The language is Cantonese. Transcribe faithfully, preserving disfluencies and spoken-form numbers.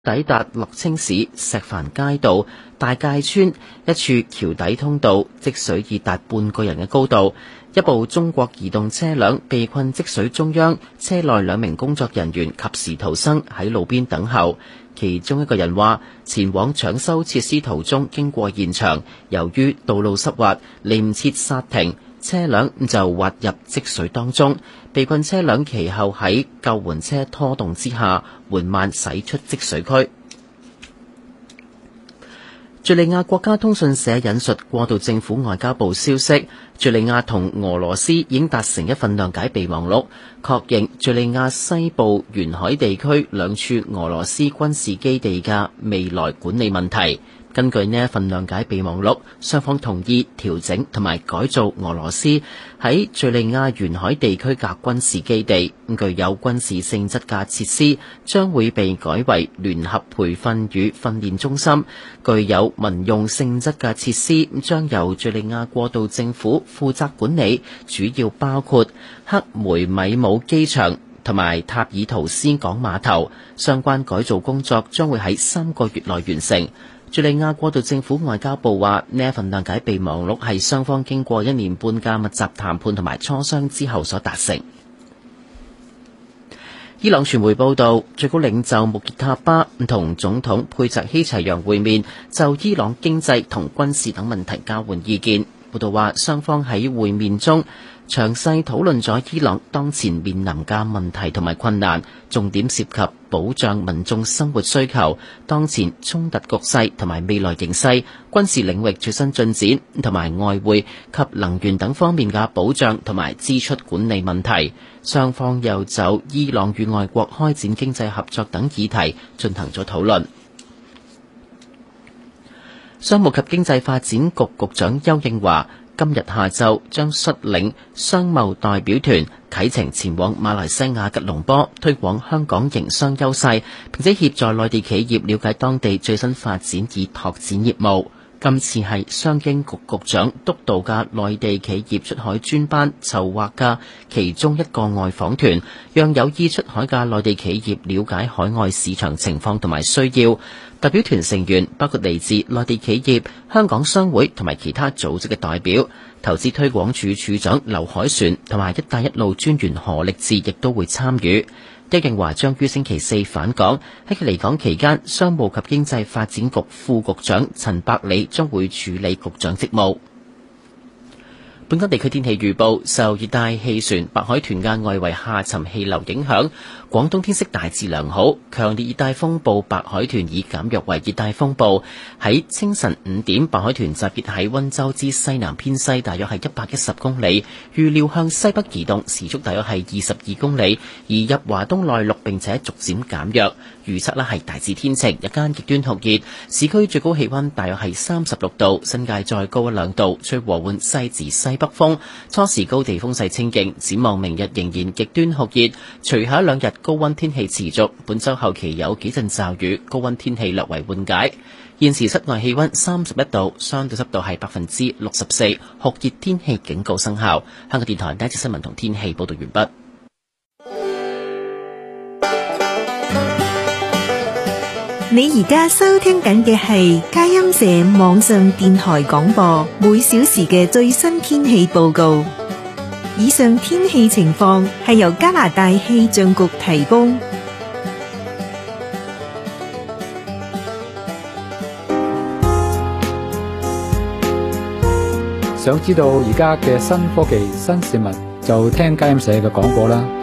抵達樂清市石帆街道大界村一處橋底通道，積水已達半個人嘅高度。一部中國移動車輛被困積水中央，車內兩名工作人員及時逃生，喺路邊等候。其中一個人話，前往搶修設施途中經過現場，由於道路濕滑，嚟唔切剎停，車輛就滑入積水當中。被困車輛其後喺救援車拖動之下，緩慢駛出積水區。敘利亞國家通訊社引述過渡政府外交部消息，敘利亞同俄羅斯已經達成一份諒解備忘錄，確認敘利亞西部沿海地區兩處俄羅斯軍事基地嘅未來管理問題。根據呢一份諒解備忘錄，雙方同意調整同埋改造俄羅斯喺敘利亞沿海地區嘅軍事基地，具有軍事性質嘅設施將會被改為聯合培訓與訓練中心，具有民用性質嘅設施將由敘利亞過渡政府負責管理，主要包括克梅米姆機場同埋塔爾圖斯港碼頭。相關改造工作將會喺三個月內完成。敘利亞過渡政府外交部話，呢一份諒解備忘錄係雙方經過一年半嘅密集談判同埋磋商之後所達成。伊朗傳媒報道，最高領袖穆傑塔巴同總統佩澤希齊揚會面，就伊朗經濟同軍事等問題交換意見。報道話，雙方喺會面中詳細討論咗伊朗當前面臨嘅問題同埋困難，重點涉及保障民眾生活需求、當前衝突局勢同埋未來形勢、軍事領域最新進展同埋外匯及能源等方面嘅保障同埋支出管理問題。雙方又就伊朗與外國開展經濟合作等議題進行咗討論。商務及經濟發展局局長邱應華今日下晝將率領商貿代表團啟程前往馬來西亞吉隆坡，推廣香港營商優勢，並且協助內地企業了解當地最新發展以拓展業務。今次係商經局局長督導嘅內地企業出海專班籌劃嘅其中一個外訪團，讓有意出海嘅內地企業了解海外市場情況同埋需要。代表團成員包括嚟自內地企業、香港商會同埋其他組織嘅代表。投資推廣署署長劉海旋同埋一帶一路專員何力智亦都會參與。邱應華將於星期四返港，喺佢離港期間，商務及經濟發展局副局長陳百里將會處理局長職務。本港地區天氣預報，受熱帶氣旋白海豚嘅外圍下沉氣流影響，廣東天色大致良好，強烈熱帶風暴白海豚已減弱為熱帶風暴。喺清晨五點，白海豚集結喺溫州之西南偏西，大約係一百一十公里，預料向西北移動，時速大約係二十二公里，移入華東內陸並且逐漸減弱。預測呢係大致天晴，日間極端酷熱，市區最高氣溫大約係三十六度，新界再高一兩度，吹和緩西至西北風，初時高地風勢清勁。展望明日仍然極端酷熱，隨後一兩日高溫天氣持續，本週後期有幾陣驟雨，高溫天氣略為緩解。現時室外氣溫三十一度，相對濕度係百分之六十四，酷熱天氣警告生效。香港電台第一節新聞同天氣報道完畢。 你而家收聽緊嘅係佳音社網上電台廣播，每小時嘅最新天氣報告。以上天氣情況係由加拿大氣象局提供。 想知道而家嘅新科技、新事物，就聽佳音社嘅廣播啦。